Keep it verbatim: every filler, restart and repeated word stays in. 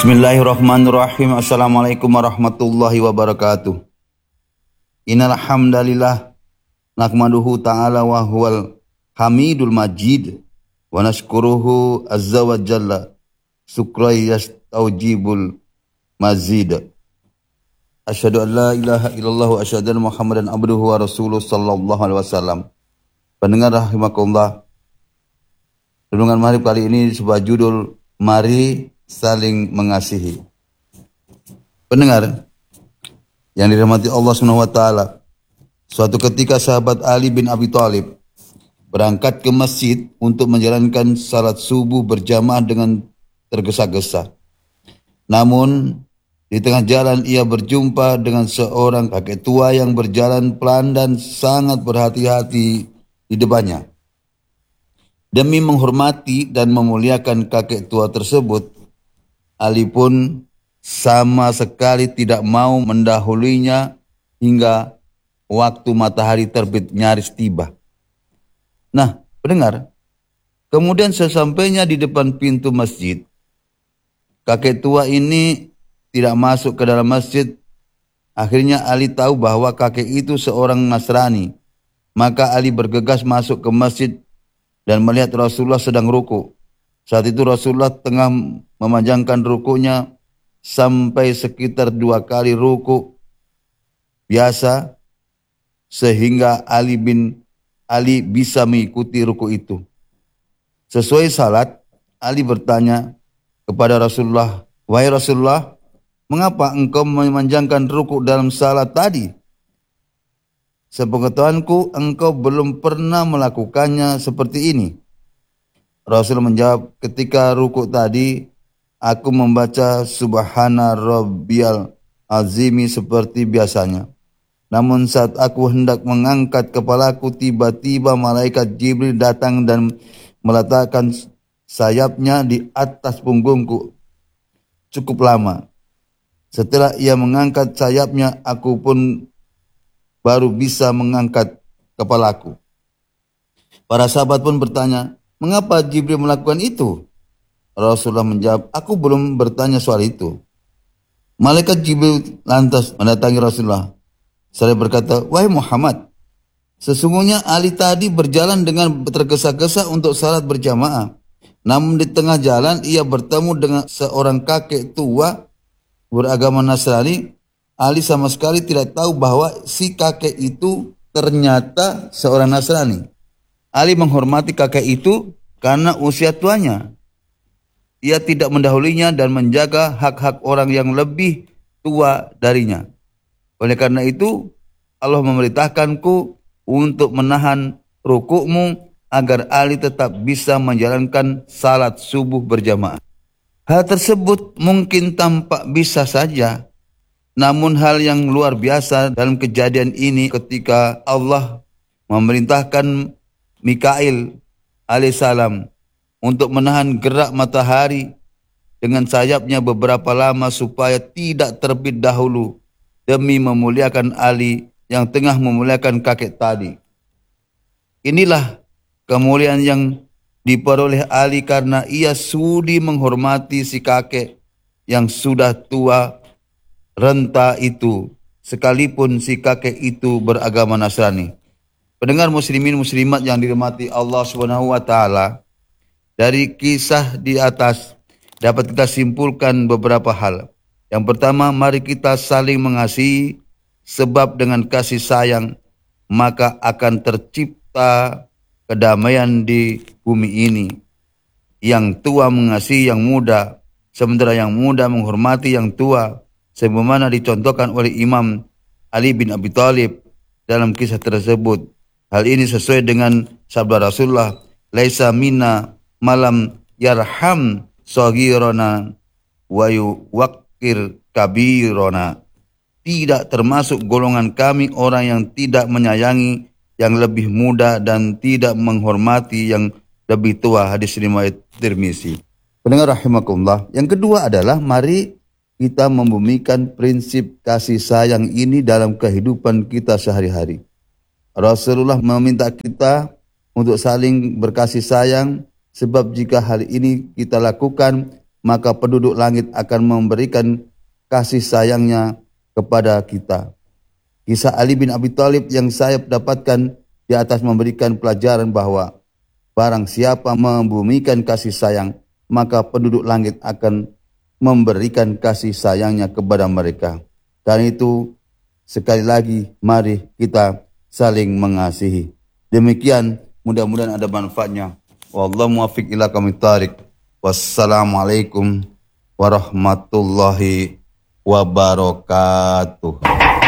Bismillahirrahmanirrahim. Assalamualaikum warahmatullahi wabarakatuh. Innal hamdalillah nahmaduhu ta'ala wa huwal hamidul majid wa nashkuruhu azza wa jalla syukran yastaujibul mazid. Asyhadu an la ilaha illallah wa asyhadu anna Muhammadan abduhu wa rasuluh sallallahu alaihi wasallam. Pendengar rahimakumullah, renungan maghrib kali ini sebuah judul, Mari Saling Mengasihi. Pendengar yang dirahmati Allah subhanahu wa taala, suatu ketika sahabat Ali bin Abi Thalib berangkat ke masjid untuk menjalankan salat subuh berjamaah dengan tergesa-gesa. Namun di tengah jalan ia berjumpa dengan seorang kakek tua yang berjalan pelan dan sangat berhati-hati di depannya. Demi menghormati dan memuliakan kakek tua tersebut, Ali pun sama sekali tidak mau mendahulunya hingga waktu matahari terbit nyaris tiba. Nah, pendengar, kemudian sesampainya di depan pintu masjid, kakek tua ini tidak masuk ke dalam masjid. Akhirnya Ali tahu bahwa kakek itu seorang Nasrani. Maka Ali bergegas masuk ke masjid dan melihat Rasulullah sedang ruku. Saat itu Rasulullah tengah memanjangkan rukunya sampai sekitar dua kali ruku biasa, sehingga Ali bin Ali bisa mengikuti ruku itu. Sesuai salat, Ali bertanya kepada Rasulullah, "Wahai Rasulullah, mengapa engkau memanjangkan ruku dalam salat tadi? Sepengetahuanku engkau belum pernah melakukannya seperti ini." Rasul menjawab, "Ketika ruku tadi, aku membaca Subhana Rabbiyal Azimi seperti biasanya. Namun saat aku hendak mengangkat kepalaku, tiba-tiba malaikat Jibril datang dan meletakkan sayapnya di atas punggungku cukup lama. Setelah ia mengangkat sayapnya, aku pun baru bisa mengangkat kepalaku." Para sahabat pun bertanya, "Mengapa Jibril melakukan itu?" Rasulullah menjawab, "Aku belum bertanya soal itu." Malaikat Jibril lantas mendatangi Rasulullah. Seraya berkata, "Wahai Muhammad, sesungguhnya Ali tadi berjalan dengan tergesa-gesa untuk salat berjamaah. Namun di tengah jalan ia bertemu dengan seorang kakek tua beragama Nasrani. Ali sama sekali tidak tahu bahwa si kakek itu ternyata seorang Nasrani. Ali menghormati kakek itu karena usia tuanya. Ia tidak mendahulunya dan menjaga hak-hak orang yang lebih tua darinya. Oleh karena itu, Allah memerintahkanku untuk menahan rukukmu agar Ali tetap bisa menjalankan salat subuh berjamaah." Hal tersebut mungkin tampak bisa saja, namun hal yang luar biasa dalam kejadian ini ketika Allah memerintahkan Mikail alaihissalam untuk menahan gerak matahari dengan sayapnya beberapa lama supaya tidak terbit dahulu demi memuliakan Ali yang tengah memuliakan kakek tadi. Inilah kemuliaan yang diperoleh Ali karena ia sudi menghormati si kakek yang sudah tua renta itu, sekalipun si kakek itu beragama Nasrani. Pendengar muslimin muslimat yang dirahmati Allah Subhanahu wa taala, dari kisah di atas dapat kita simpulkan beberapa hal. Yang pertama, mari kita saling mengasihi, sebab dengan kasih sayang maka akan tercipta kedamaian di bumi ini. Yang tua mengasihi yang muda, sementara yang muda menghormati yang tua, sebagaimana dicontohkan oleh Imam Ali bin Abi Thalib dalam kisah tersebut. Hal ini sesuai dengan sabda Rasulullah, "Laisa minna malam yarham saghirana wa yuwaqqir kabirona." Tidak termasuk golongan kami orang yang tidak menyayangi yang lebih muda dan tidak menghormati yang lebih tua. Hadis riwayat Tirmizi. Pendengar rahimakumullah, yang kedua adalah mari kita membumikan prinsip kasih sayang ini dalam kehidupan kita sehari-hari. Rasulullah meminta kita untuk saling berkasih sayang, sebab jika hal ini kita lakukan, maka penduduk langit akan memberikan kasih sayangnya kepada kita. Kisah Ali bin Abi Thalib yang saya dapatkan di atas memberikan pelajaran bahwa barang siapa membumikan kasih sayang, maka penduduk langit akan memberikan kasih sayangnya kepada mereka. Karena itu, sekali lagi, mari kita saling mengasihi. Demikian, mudah-mudahan ada manfaatnya. Wallahu muwaffiq ila aqwamit thariq. Wassalamualaikum warahmatullahi wabarakatuh.